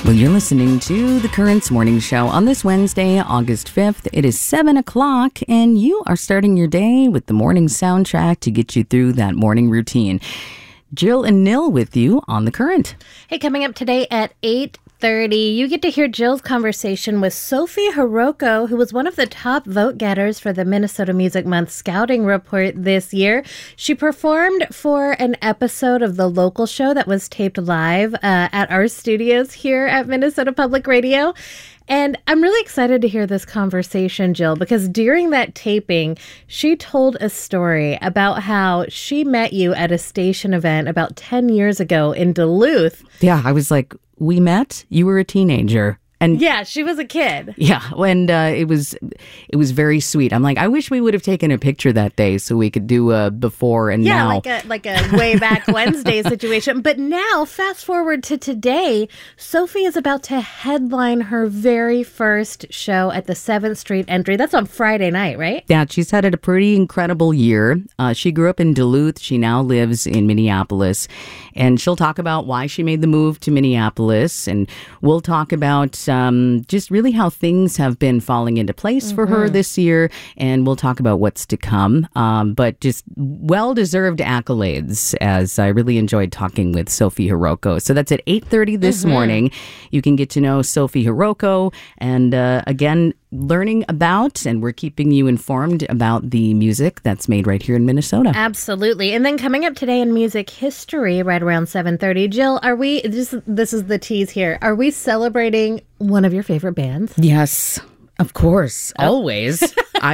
Well, you're listening to The Currents Morning Show on this Wednesday, August 5th. It is 7 o'clock, and you are starting your day with the morning soundtrack to get you through that morning routine. Jill and Nil with you on The Current. Hey, coming up today at 8:30, you get to hear Jill's conversation with Sophie Hiroko, who was one of the top vote getters for the Minnesota Music Month Scouting Report this year. She performed for an episode of the local show that was taped live at our studios here at Minnesota Public Radio. And I'm really excited to hear this conversation, Jill, because during that taping, she told a story about how she met you at a station event about 10 years ago in Duluth. Yeah, I was like, we met? You were a teenager. And yeah, she was a kid. Yeah, and it was very sweet. I'm like, I wish we would have taken a picture that day so we could do a before and now. Yeah, like a way back Wednesday situation. But now, fast forward to today, Sophie is about to headline her very first show at the 7th Street Entry. That's on Friday night, right? Yeah, she's had a pretty incredible year. She grew up in Duluth. She now lives in Minneapolis. And she'll talk about why she made the move to Minneapolis. And we'll talk about just really how things have been falling into place for her this year. And we'll talk about what's to come. But just well-deserved accolades, as I really enjoyed talking with Sophie Hiroko. So that's at 8:30 this morning. You can get to know Sophie Hiroko. And again, learning about, and we're keeping you informed about the music that's made right here in Minnesota. Absolutely. And then coming up today in music history, right around 7:30, Jill, are we, this is the tease here, are we celebrating one of your favorite bands? Yes, of course. Always.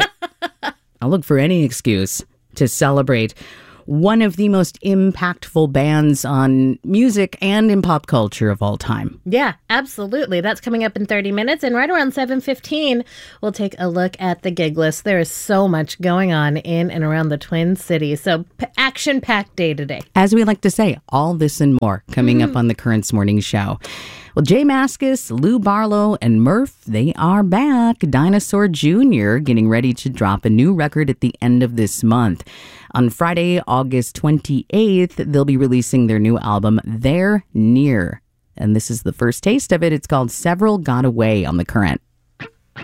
I'll look for any excuse to celebrate one of the most impactful bands on music and in pop culture of all time. Yeah, absolutely. That's coming up in 30 minutes. And right around 7:15, we'll take a look at the gig list. There is so much going on in and around the Twin Cities. So action-packed day today. As we like to say, all this and more coming up on the Currents Morning Show. Well, Jay Mascis, Lou Barlow, and Murph, they are back. Dinosaur Jr. getting ready to drop a new record at the end of this month. On Friday, August 28th, they'll be releasing their new album, They're Near. And this is the first taste of it. It's called Several Got Away on The Current.